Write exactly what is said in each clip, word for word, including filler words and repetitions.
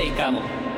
mencintai kamu.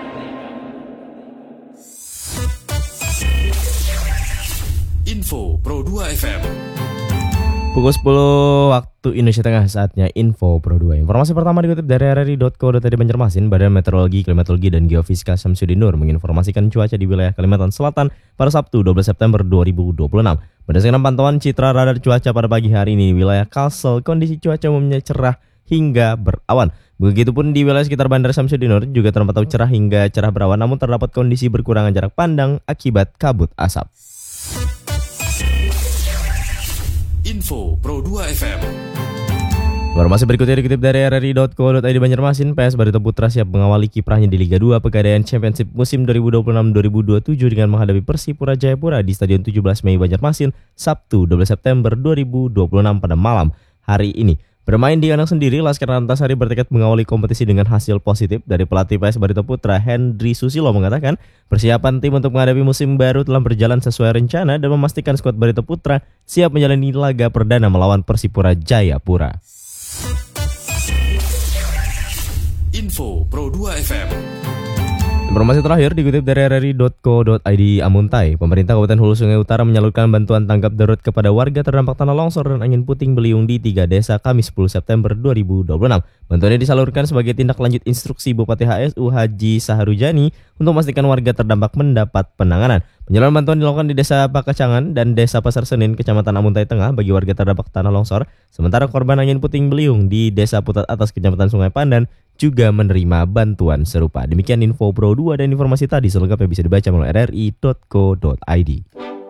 Info Pro dua F M. Pukul sepuluh waktu Indonesia Tengah, saatnya Info Pro dua. Informasi pertama dikutip dari r r i dot co dot i d Banjarmasin. Badan Meteorologi, Klimatologi, dan Geofisika Syamsuddin Nur menginformasikan cuaca di wilayah Kalimantan Selatan pada Sabtu dua belas September dua ribu dua puluh enam. Berdasarkan pantauan citra radar cuaca pada pagi hari ini, wilayah Kalsel kondisi cuaca umumnya cerah hingga berawan. Begitupun di wilayah sekitar Bandara Syamsuddin Nur juga terpantau cerah hingga cerah berawan, namun terdapat kondisi berkurangan jarak pandang akibat kabut asap. Info Pro dua F M. Informasi berikutnya dikutip dari r r i dot co dot i d Banjarmasin. P S Barito Putra siap mengawali kiprahnya di Liga dua Pegadaian Championship musim dua ribu dua puluh enam dua ribu dua puluh tujuh dengan menghadapi Persipura Jayapura di Stadion tujuh belas Mei Banjarmasin Sabtu dua belas September dua ribu dua puluh enam pada malam hari ini. Bermain di kandang sendiri, Laskar Antasari bertekad mengawali kompetisi dengan hasil positif. Dari pelatih P S Barito Putra, Hendry Susilo, mengatakan persiapan tim untuk menghadapi musim baru telah berjalan sesuai rencana dan memastikan skuad Barito Putra siap menjalani laga perdana melawan Persipura Jayapura. Info Pro dua F M. Informasi terakhir dikutip dari r r i dot co dot i d Amuntai. Pemerintah Kabupaten Hulu Sungai Utara menyalurkan bantuan tanggap darurat kepada warga terdampak tanah longsor dan angin puting beliung di tiga desa Kamis sepuluh September dua ribu dua puluh enam. Bantuan ini disalurkan sebagai tindak lanjut instruksi Bupati H S U Haji Saharujani untuk memastikan warga terdampak mendapat penanganan. Penyaluran bantuan dilakukan di Desa Pakacangan dan Desa Pasar Senin, Kecamatan Amuntai Tengah bagi warga terdampak tanah longsor. Sementara korban angin puting beliung di Desa Putat Atas, Kecamatan Sungai Pandan juga menerima bantuan serupa. Demikian Info Pro dua, dan informasi tadi selengkapnya bisa dibaca melalui r r i dot co dot i d.